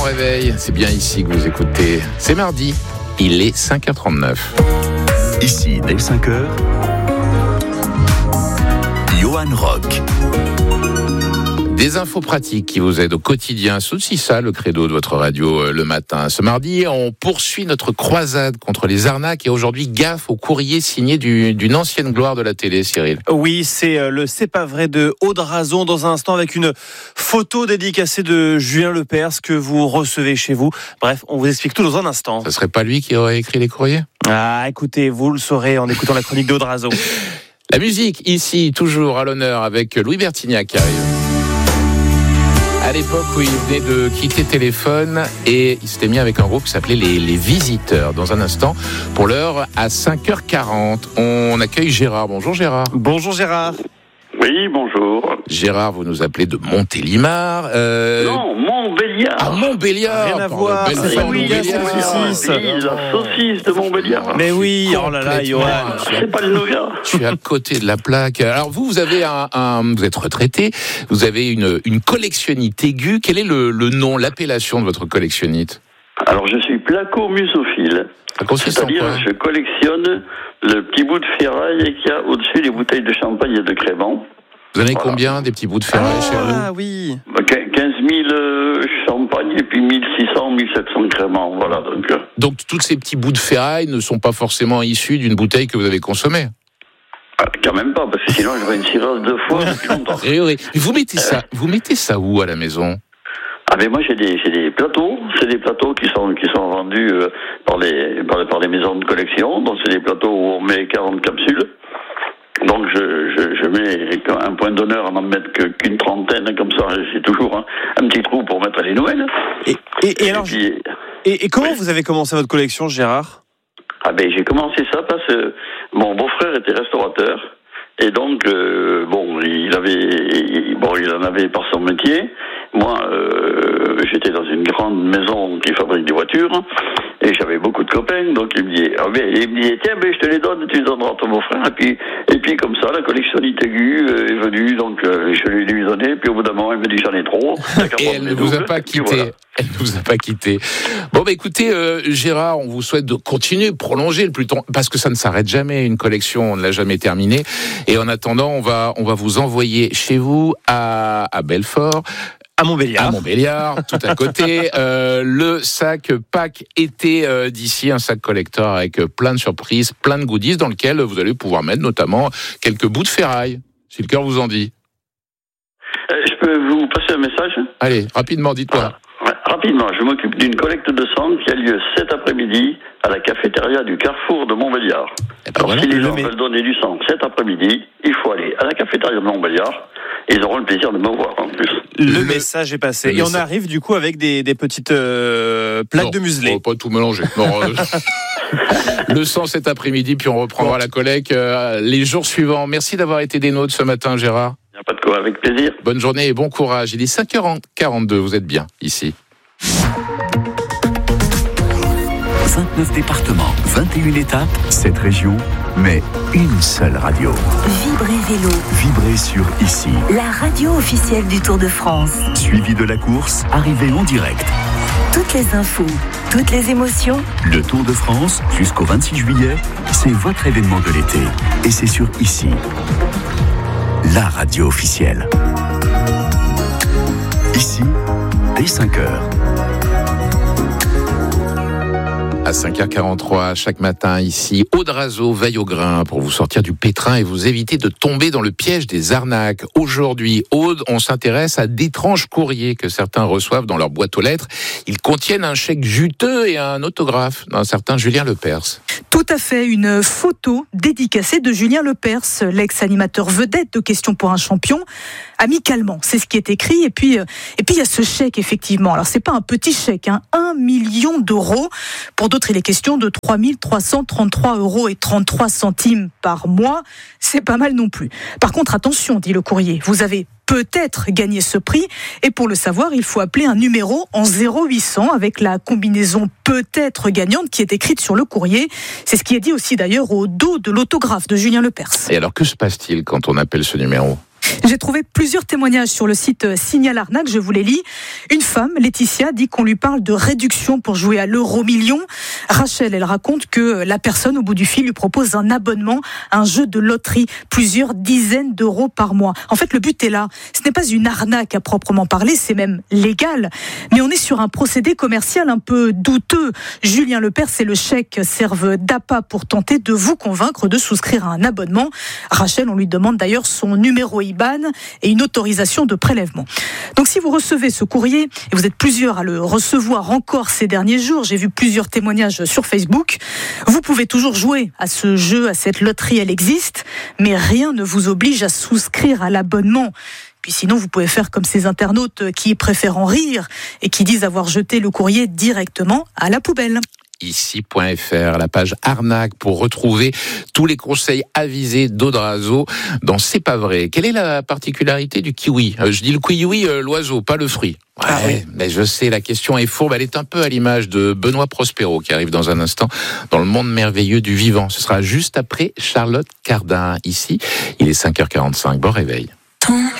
réveil, c'est bien ici que vous écoutez. C'est mardi, il est 5h39. Ici, dès 5h, Johan Rock. Des infos pratiques qui vous aident au quotidien, c'est aussi ça le credo de votre radio le matin. Ce mardi, on poursuit notre croisade contre les arnaques et aujourd'hui gaffe au courrier signé d'une ancienne gloire de la télé, Cyril. Oui, c'est le C'est pas vrai de Aude Razon dans un instant avec une photo dédicacée de Julien Lepers que vous recevez chez vous. Bref, on vous explique tout dans un instant. Ça serait pas lui qui aurait écrit les courriers ? Ah, écoutez, vous le saurez en écoutant la chronique d'Aude Razon. La musique, ici, toujours à l'honneur avec Louis Bertignac qui arrive. À l'époque où il venait de quitter Téléphone et il s'était mis avec un groupe qui s'appelait les Visiteurs. Dans un instant, pour l'heure, à 5h40, on accueille Gérard. Bonjour Gérard. Bonjour Gérard. Oui, bonjour. Gérard, vous nous appelez de Montélimar. Non, Montbéliard. Ah, Montbéliard. Rien à voir, c'est pas Montbéliard, c'est saucisse. Oui, la saucisse de Montbéliard. Mais oui, oh là là, Johan. C'est pas le nougat. Je suis à côté de la plaque. Alors vous avez vous êtes retraité, vous avez une collectionnite aiguë. Quel est le nom, l'appellation de votre collectionnite ? Alors je suis placo-musophile. Ça consiste en quoi ? C'est-à-dire je collectionne le petit bout de ferraille qu'il y a au-dessus des bouteilles de champagne et de crément. Vous en avez combien des petits bouts de ferraille chez vous ? Ah oui. 15 000 champagne et puis 1600, 1700 créments. Voilà, Donc tous ces petits bouts de ferraille ne sont pas forcément issus d'une bouteille que vous avez consommée ? Quand même pas, parce que sinon j'aurais une cirrhose de foie depuis longtemps. Mais vous mettez ça où à la maison ? Ah mais moi j'ai des plateaux, c'est des plateaux qui sont vendus par les maisons de collection, donc c'est des plateaux où on met 40 capsules. Donc je mets un point d'honneur à n'en mettre qu'une trentaine, comme ça j'ai toujours un petit trou pour mettre les nouvelles. Et comment vous avez commencé votre collection, Gérard ? Ah ben j'ai commencé ça parce que mon beau-frère était restaurateur. Et donc, il en avait par son métier. Moi, j'étais dans une grande maison qui fabrique des voitures, et j'avais beaucoup de copains, donc il me dit, tiens, je te les donne, tu les donneras à ton beau-frère, et puis comme ça, la collectionnite aiguë est venue, donc je lui donné, puis au bout d'un moment, il me dit, j'en ai trop. Et elle ne vous a pas quitté. Voilà. Elle ne vous a pas quitté. Bon, écoutez, Gérard, on vous souhaite de continuer, prolonger le plus tôt, parce que ça ne s'arrête jamais, une collection, on ne l'a jamais terminée. Et en attendant, on va vous envoyer chez vous à Belfort. À Montbéliard, tout à côté. Le sac Pâques été d'ici, un sac collector avec plein de surprises, plein de goodies, dans lequel vous allez pouvoir mettre notamment quelques bouts de ferraille, si le cœur vous en dit. Je peux vous passer un message ? Allez, rapidement, dites-moi. Rapidement, je m'occupe d'une collecte de sang qui a lieu cet après-midi à la cafétéria du Carrefour de Montbéliard. Alors si les gens veulent donner du sang cet après-midi, il faut aller à la cafétéria de Montbéliard. Ils auront le plaisir de me voir en plus. Le message est passé. Et on arrive du coup avec des petites plaques de muselé. Non, pas tout mélanger. Le sang cet après-midi, puis on reprendra la collecte les jours suivants. Merci d'avoir été des nôtres ce matin, Gérard. Il n'y a pas de quoi, avec plaisir. Bonne journée et bon courage. Il est 5h42, vous êtes bien ici. 29 départements, 21 étapes, 7 régions, mais une seule radio. Vibrez Vélo. Vibrez sur Ici. La radio officielle du Tour de France. Suivi de la course, arrivée en direct. Toutes les infos, toutes les émotions. Le Tour de France, jusqu'au 26 juillet, c'est votre événement de l'été. Et c'est sur Ici. La radio officielle. Ici, dès 5h. À 5h43, chaque matin, ici, Aude Razon veille au grain pour vous sortir du pétrin et vous éviter de tomber dans le piège des arnaques. Aujourd'hui, Aude, on s'intéresse à d'étranges courriers que certains reçoivent dans leur boîte aux lettres. Ils contiennent un chèque juteux et un autographe d'un certain Julien Lepers. Tout à fait, une photo dédicacée de Julien Lepers, l'ex-animateur vedette de Questions pour un champion. Amicalement, c'est ce qui est écrit. Et puis il y a ce chèque, effectivement. Alors, c'est pas un petit chèque, 1 million d'euros. Pour d'autres, il est question de 3 333 € et 33 centimes par mois. C'est pas mal non plus. Par contre, attention, dit le courrier, vous avez peut-être gagné ce prix. Et pour le savoir, il faut appeler un numéro en 0800 avec la combinaison peut-être gagnante qui est écrite sur le courrier. C'est ce qui est dit aussi d'ailleurs au dos de l'autographe de Julien Lepers. Et alors, que se passe-t-il quand on appelle ce numéro ? J'ai trouvé plusieurs témoignages sur le site Signal Arnaque, je vous les lis. Une femme, Laetitia, dit qu'on lui parle de réduction pour jouer à l'euro-million. Rachel, elle raconte que la personne au bout du fil lui propose un abonnement à un jeu de loterie, plusieurs dizaines d'euros par mois. En fait, le but est là. Ce n'est pas une arnaque à proprement parler, c'est même légal. Mais on est sur un procédé commercial un peu douteux. Julien Lepers et le chèque servent d'appât pour tenter de vous convaincre de souscrire à un abonnement. Rachel, on lui demande d'ailleurs son numéro IBAN et une autorisation de prélèvement. Donc si vous recevez ce courrier, et vous êtes plusieurs à le recevoir encore ces derniers jours, j'ai vu plusieurs témoignages sur Facebook, vous pouvez toujours jouer à ce jeu, à cette loterie, elle existe, mais rien ne vous oblige à souscrire à l'abonnement. Puis sinon, vous pouvez faire comme ces internautes qui préfèrent en rire et qui disent avoir jeté le courrier directement à la poubelle. Ici.fr, la page arnaque pour retrouver tous les conseils avisés d'Audrazo dans C'est pas vrai. Quelle est la particularité du kiwi ? Je dis le kiwi, l'oiseau, pas le fruit. Ouais, ah oui. Mais je sais, la question est fourbe. Elle est un peu à l'image de Benoît Prospero qui arrive dans un instant dans le monde merveilleux du vivant. Ce sera juste après Charlotte Cardin. Ici, il est 5h45. Bon réveil.